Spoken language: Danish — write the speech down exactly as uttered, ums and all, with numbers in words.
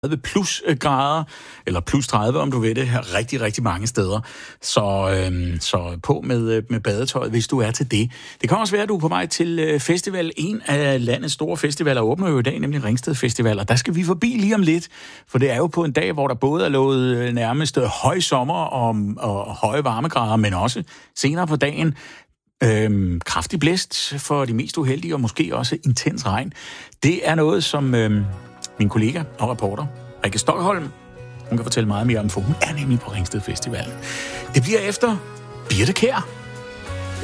plus grader, eller plus tredive, om du ved det, her rigtig, rigtig mange steder. Så, øhm, så på med, med badetøjet, hvis du er til det. Det kan også være, at du er på vej til festival. En af landets store festivaler åbner jo i dag, nemlig Ringsted Festival, og der skal vi forbi lige om lidt, for det er jo på en dag, hvor der både er lovet nærmest høj sommer og, og høje varmegrader, men også senere på dagen øhm, kraftig blæst for de mest uheldige, og måske også intens regn. Det er noget, som øhm, min kollega og reporter, Rikke Stokholm, hun kan fortælle meget mere om, for hun er nemlig på Ringsted Festival. Det bliver efter Birthe Kjær.